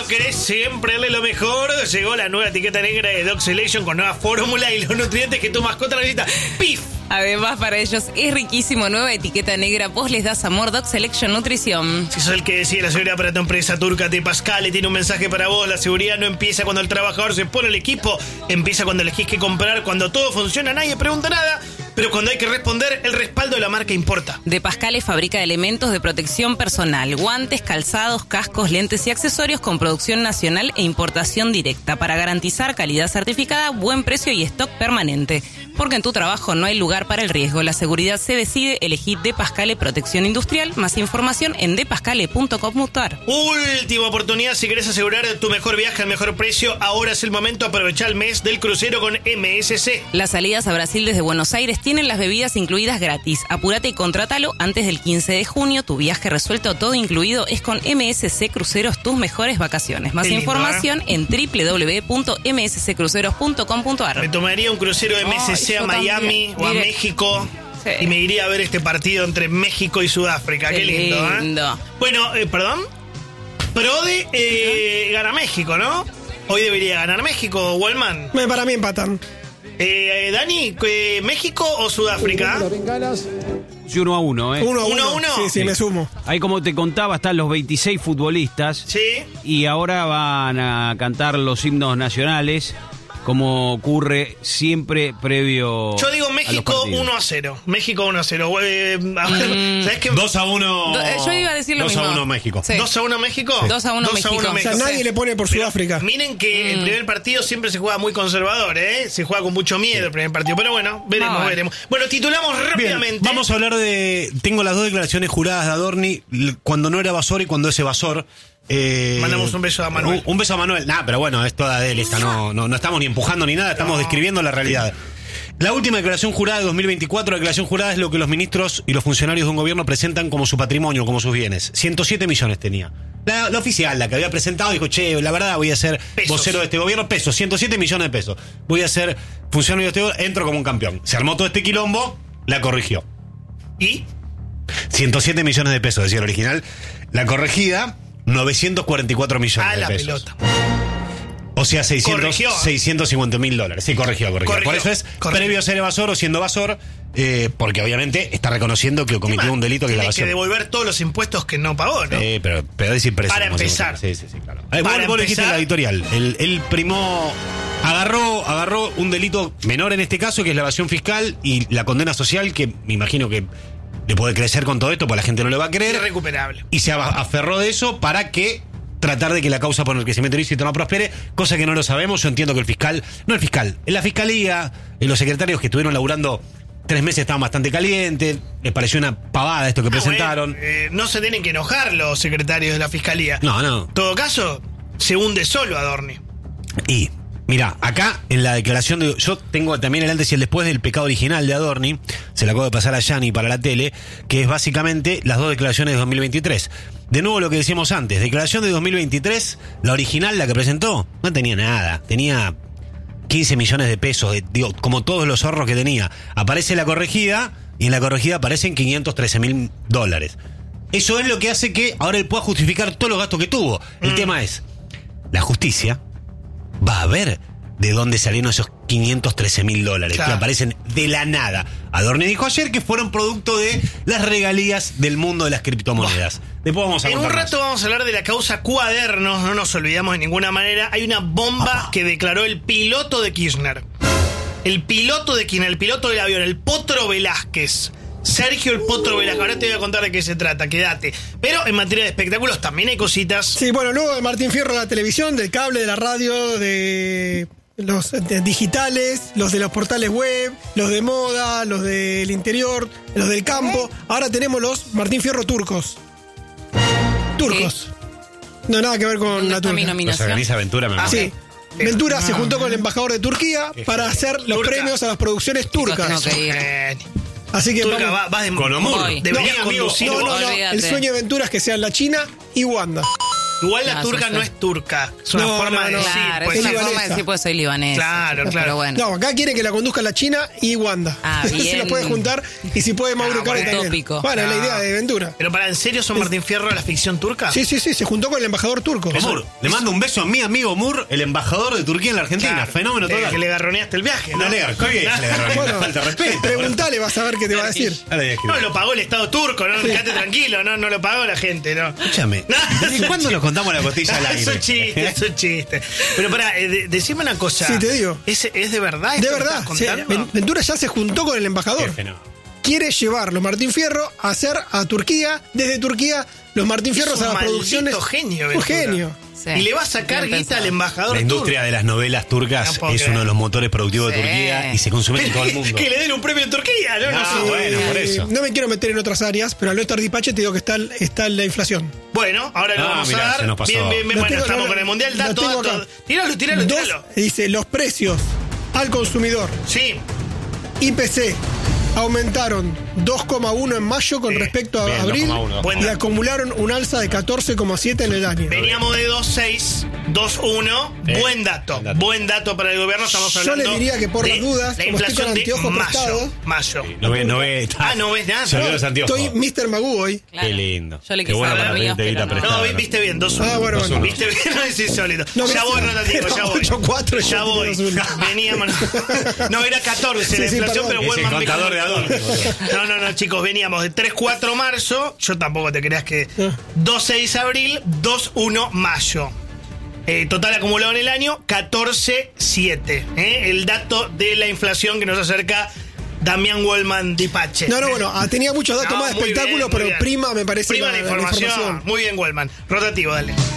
querés siempre darle lo mejor, llegó la nueva etiqueta negra de Dog Selection con nueva fórmula y los nutrientes que tu mascota necesita. ¡Pif! Además, para ellos es riquísimo. Nueva etiqueta negra. Vos les das amor. Dog Selection Nutrición. Si sos el que decide la seguridad para tu empresa turca, de Pascale tiene un mensaje para vos. La seguridad no empieza cuando el trabajador se pone el equipo. Empieza cuando elegís qué comprar. Cuando todo funciona, nadie pregunta nada. Pero cuando hay que responder, el respaldo de la marca importa. De Pascale fabrica elementos de protección personal. Guantes, calzados, cascos, lentes y accesorios con producción nacional e importación directa. Para garantizar calidad certificada, buen precio y stock permanente. Porque en tu trabajo no hay lugar para el riesgo. La seguridad se decide. Elegir De Pascale Protección Industrial. Más información en depascale.com.ar. Última oportunidad si querés asegurar tu mejor viaje al mejor precio. Ahora es el momento. Aprovechar el mes del crucero con MSC. Las salidas a Brasil desde Buenos Aires tienen las bebidas incluidas gratis. Apúrate y contrátalo antes del 15 de junio. Tu viaje resuelto, todo incluido, es con MSC Cruceros, tus mejores vacaciones. Más información en www.msccruceros.com.ar. Me tomaría un crucero MSC a Miami o a México. Sí. Y me iría a ver este partido entre México y Sudáfrica. Qué lindo. Bueno, perdón. Gana México, ¿no? Hoy debería ganar México, Wallman. Para mí empatan. Dani, ¿México o Sudáfrica? Sí, 1-1, ¿eh? 1-1. Sí, me sumo. Ahí, como te contaba, están los 26 futbolistas. Sí. Y ahora van a cantar los himnos nacionales, como ocurre siempre previo. Yo digo México 1-0. México 1-0. ¿Sabes qué? 2-1. Yo iba a decir lo mismo. 2-1 México. Sí. 2-1 México. 2-1 México. O sea, nadie le pone por Sudáfrica. Miren que el primer partido siempre se juega muy conservador, ¿eh? Se juega con mucho miedo el primer partido. Pero bueno, veremos. Bueno, titulamos rápidamente. Bien, vamos a hablar de. Tengo las dos declaraciones juradas de Adorni, cuando no era evasor y cuando es evasor. Mandamos un beso a Manuel. Un beso a Manuel. Pero bueno, es toda de él esta. No estamos ni empujando ni nada, estamos describiendo la realidad. La última declaración jurada de 2024, la declaración jurada es lo que los ministros y los funcionarios de un gobierno presentan como su patrimonio, como sus bienes. 107 millones tenía. La oficial, la que había presentado, dijo, la verdad voy a ser vocero de este gobierno, 107 millones de pesos. Voy a ser funcionario de este gobierno, entro como un campeón. Se armó todo este quilombo, la corrigió. ¿Y? 107 millones de pesos, decía el original. La corregida, 944 millones de pesos. Pelota. O sea, 650 mil dólares. Sí, corrigió. Por eso es previo a ser evasor o siendo evasor, porque obviamente está reconociendo que cometió un delito que es la evasión. Tiene que devolver todos los impuestos que no pagó, ¿no? Pero es impreso. Para empezar. Sí, claro. Vos lo dijiste en la editorial. Él primó, agarró un delito menor en este caso, que es la evasión fiscal, y la condena social, que me imagino que le puede crecer con todo esto, porque la gente no le va a creer. Irrecuperable. Y se aferró de eso para que tratar de que la causa por enriquecimiento ilícito no prospere, cosa que no lo sabemos. Yo entiendo que en la fiscalía, los secretarios que estuvieron laburando 3 meses estaban bastante calientes, les pareció una pavada esto que presentaron. No se tienen que enojar los secretarios de la fiscalía. No. En todo caso, se hunde solo Adorni. Y mira, acá en la declaración yo tengo también el antes y el después del pecado original de Adorni, se la acabo de pasar a Yanni para la tele, que es básicamente las dos declaraciones de 2023. De nuevo lo que decíamos antes, declaración de 2023, la original, la que presentó, no tenía nada, tenía 15 millones de pesos, como todos los ahorros que tenía. Aparece la corregida, y en la corregida aparecen 513 mil dólares. Eso es lo que hace que ahora él pueda justificar todos los gastos que tuvo. El tema es, la justicia va a ver de dónde salieron esos 513 mil dólares, claro, que aparecen de la nada. Adorni dijo ayer que fueron producto de las regalías del mundo de las criptomonedas. Después vamos a En un rato vamos a hablar de la causa Cuadernos, no nos olvidamos de ninguna manera. Hay una bomba que declaró el piloto de Kirchner. El piloto del avión, el Potro Velázquez. Sergio el Potro Velázquez. Ahora te voy a contar de qué se trata, quédate. Pero en materia de espectáculos también hay cositas. Sí, bueno, luego de Martín Fierro de la televisión, del cable, de la radio, de los digitales, los de los portales web, los de moda, los del interior, los del campo. Ahora tenemos los Martín Fierro turcos. Turcos. No, nada que ver con la turca. Los organiza Ventura, me Sí. Ventura se juntó con el embajador de Turquía para hacer los premios a las producciones turcas. Así que Turca, vas de con amor. Deberías conducir. No. El sueño de Ventura es que sean la China y Wanda. Igual la No, turca sí, no sí. es turca. Es una No, forma no, de no. decir. Claro, pues, es una sí. forma de decir, pues soy libanés. Claro, claro. Pero bueno. No, acá quiere que la conduzca la China y Wanda. Ah, Se bien. la puede juntar y si puede Mauro Caro bueno. también. Utópico. Bueno, es la No. idea de Ventura. Pero para, ¿en serio son Martín Fierro la ficción turca? Sí, se juntó con el embajador turco. Moore, le mando un beso a mi amigo Moore, el embajador de Turquía en la Argentina. Claro. Fenómeno total. Que le garroneaste el viaje, ¿no? No le agarró, ¿qué le agarró? Bueno, Falta de respeto. Preguntale, vas a ver qué te va a decir. No, lo pagó el Estado turco, no, quédate tranquilo, no lo pagó la gente, ¿no? Escúchame, No, ¿desde cuándo nos contamos la costilla al aire? Es un chiste, es un chiste. Pero pará, decime una cosa. Sí, te digo. ¿Es de verdad? De esto que verdad, estás sí, contando? Ventura ya se juntó con el embajador. Qué fenómeno. Quiere llevarlo Martín Fierro a hacer a Turquía, desde Turquía, los Martín Es Fierros un a las maldito producciones. genio, Un Ventura. genio. Sí. Y le va a sacar Bien guita al pensado. embajador La industria de las novelas turcas No puedo es creer. uno de los motores productivos de Sí. Turquía y se consume en todo el mundo. Que le den un premio en Turquía, ¿no? No, sé. bueno, por eso. No me quiero meter en otras áreas, pero al no estar Dipache te digo que está la inflación. Bueno, ahora lo Ah, vamos mirá, a dar. se nos pasó. Bien, Lo bueno, tengo- estamos no, con el Mundial. lo Dato, tengo dato. acá. Tíralo. Dice, los precios al consumidor Sí. IPC aumentaron 2,1 en mayo con Bien, respecto a bien, abril 2,1. Buen y dato. acumularon un alza de 14,7 en el año. Veníamos de 2.6, 2.1. Buen dato. Buen dato para el gobierno. Estamos Yo hablando. le diría que por de las dudas, la como estoy inflación con de anteojos mayo. prestados. No ve. Ah, no ves nada. Se olvidó los anteojos. Estoy Mr. Magoo hoy. Claro. Qué lindo. Yo le Qué quise bueno dar para míos, pedirte guita pero no. prestada. No, viste bien, 2-1. Ah, bueno, bueno. Viste bien, no es insólito. No, Ya pero- voy, Rotativo, era ya voy. 8-4, Ya yo voy. tenía 2-1. Veníamos. No, era 14 la Sí, inflación, perdón. pero Es el Wellman contador de Adorno. No, chicos, veníamos de 3-4 marzo. Yo tampoco te creas que. Ah. 2-6 abril, 2-1 mayo. Total acumulado en el año, 14-7. El dato de la inflación que nos acerca Damián Wellman Dipache. No, bueno, tenía muchos datos No, más de muy espectáculo, bien, muy pero bien. prima me parece Prima la información. Muy bien, Wellman. Rotativo, dale.